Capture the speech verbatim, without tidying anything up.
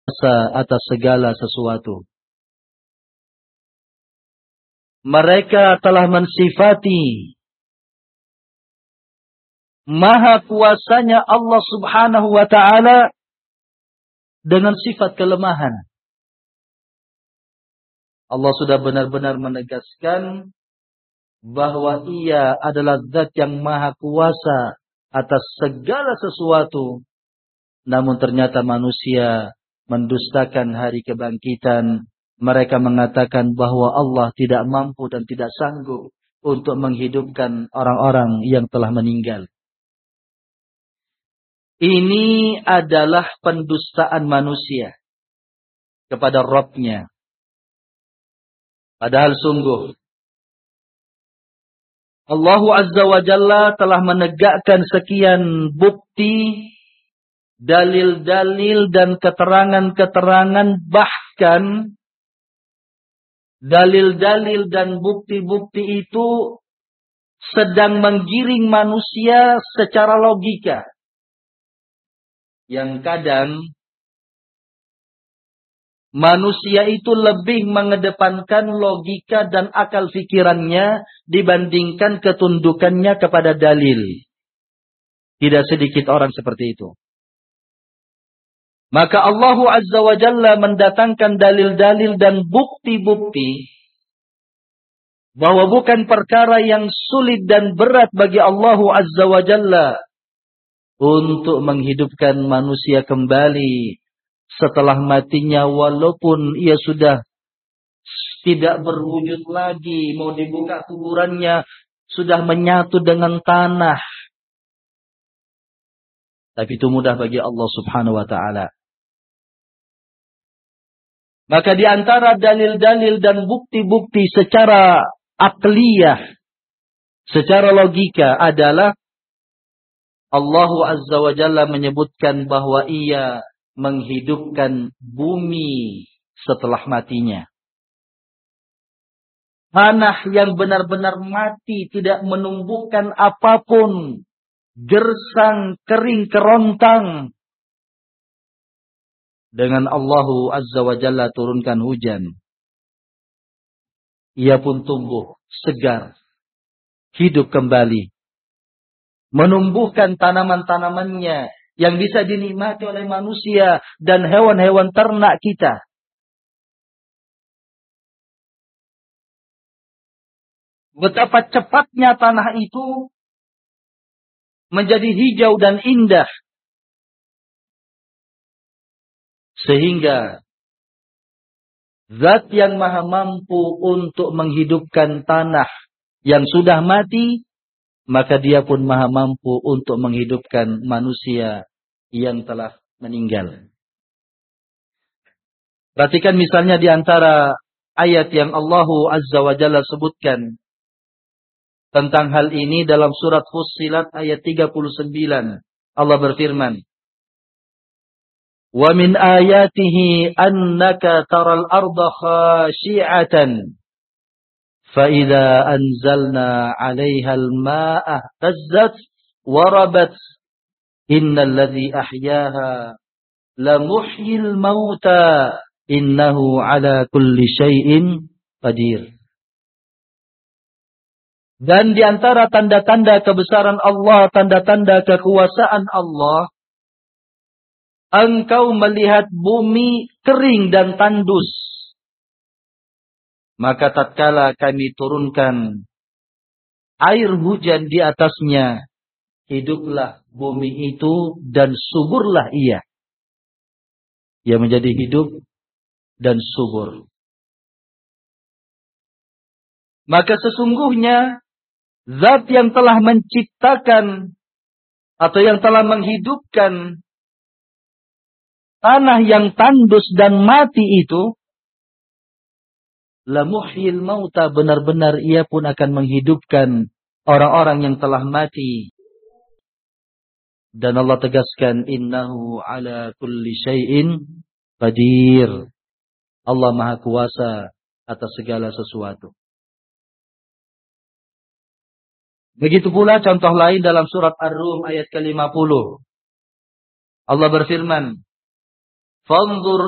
atas segala sesuatu. Mereka telah mensifati maha kuasanya Allah Subhanahu wa ta'ala dengan sifat kelemahan. Allah sudah benar-benar menegaskan bahwa Ia adalah zat yang maha kuasa atas segala sesuatu. Namun ternyata manusia mendustakan hari kebangkitan. Mereka mengatakan bahwa Allah tidak mampu dan tidak sanggup untuk menghidupkan orang-orang yang telah meninggal. Ini adalah pendustaan manusia kepada Rabb-Nya. Padahal sungguh Allah Azza wa Jalla telah menegakkan sekian bukti, dalil-dalil dan keterangan-keterangan, bahkan dalil-dalil dan bukti-bukti itu sedang menggiring manusia secara logika. Yang kadang manusia itu lebih mengedepankan logika dan akal fikirannya dibandingkan ketundukannya kepada dalil. Tidak sedikit orang seperti itu. Maka Allah Azza wa Jalla mendatangkan dalil-dalil dan bukti-bukti bahwa bukan perkara yang sulit dan berat bagi Allah Azza wa Jalla untuk menghidupkan manusia kembali setelah matinya, walaupun ia sudah tidak berwujud lagi, mau dibuka kuburannya sudah menyatu dengan tanah. Tapi itu mudah bagi Allah Subhanahu wa ta'ala. Maka di antara dalil-dalil dan bukti-bukti secara akliyah, secara logika adalah Allah Azza wa Jalla menyebutkan bahwa Ia menghidupkan bumi setelah matinya. Tanah yang benar-benar mati, tidak menumbuhkan apapun, gersang, kering, kerontang. Dengan Allah Azza wa Jalla turunkan hujan, ia pun tumbuh segar, hidup kembali, menumbuhkan tanaman-tanamannya yang bisa dinikmati oleh manusia dan hewan-hewan ternak kita. Betapa cepatnya tanah itu menjadi hijau dan indah. Sehingga zat yang maha mampu untuk menghidupkan tanah yang sudah mati, maka Dia pun maha mampu untuk menghidupkan manusia yang telah meninggal. Perhatikan misalnya di antara ayat yang Allah Azza wa Jalla sebutkan tentang hal ini dalam surat Fussilat ayat tiga puluh sembilan. Allah berfirman, "Wa min ayatihi annaka taral arda khashi'atan fa idza anzalna 'alaiha al-ma'a tazzat wa rabat innal ladzi ahyaha la muhyil mauta innahu 'ala kulli syai'in qadir." Dan di antara tanda-tanda kebesaran Allah, tanda-tanda kekuasaan Allah, engkau melihat bumi kering dan tandus. Maka tatkala kami turunkan air hujan di atasnya, hiduplah bumi itu dan suburlah ia. Ia menjadi hidup dan subur. Maka sesungguhnya zat yang telah menciptakan atau yang telah menghidupkan tanah yang tandus dan mati itu, la muhyil mauta, benar-benar Ia pun akan menghidupkan orang-orang yang telah mati. Dan Allah tegaskan, innahu ala kulli syai'in qadir. Allah Maha Kuasa atas segala sesuatu. Begitu pula contoh lain dalam surat Ar-Rum ayat ke lima puluh. Allah berfirman, "Fanzur